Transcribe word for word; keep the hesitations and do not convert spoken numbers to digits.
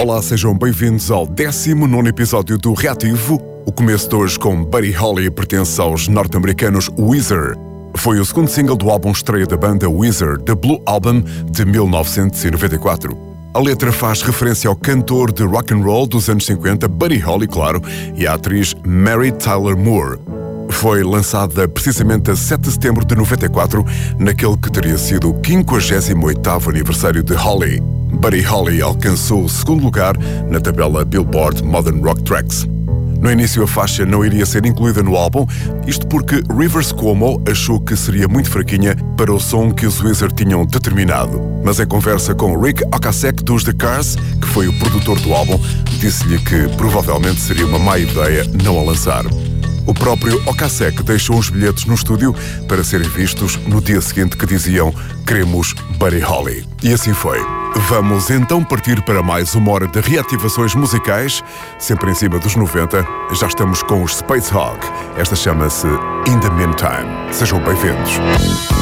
Olá, sejam bem-vindos ao décimo nono episódio do Reativo. O começo de hoje com Buddy Holly pertence aos norte-americanos Weezer. Foi o segundo single do álbum estreia da banda Weezer, The Blue Album, de mil novecentos e noventa e quatro. A letra faz referência ao cantor de rock and roll dos anos cinquenta, Buddy Holly, claro, e à atriz Mary Tyler Moore. Foi lançada precisamente a sete de setembro de noventa e quatro, naquele que teria sido o quinquagésimo oitavo aniversário de Holly. Buddy Holly alcançou o segundo lugar na tabela Billboard Modern Rock Tracks. No início a faixa não iria ser incluída no álbum, isto porque Rivers Cuomo achou que seria muito fraquinha para o som que os Weezer tinham determinado. Mas em conversa com Rick Ocasek dos The Cars, que foi o produtor do álbum, disse-lhe que provavelmente seria uma má ideia não a lançar. O próprio Ocasek deixou uns bilhetes no estúdio para serem vistos no dia seguinte que diziam "Queremos Buddy Holly". E assim foi. Vamos então partir para mais uma hora de reativações musicais, sempre em cima dos noventa. Já estamos com os Spacehog. Esta chama-se In the Meantime. Sejam bem-vindos.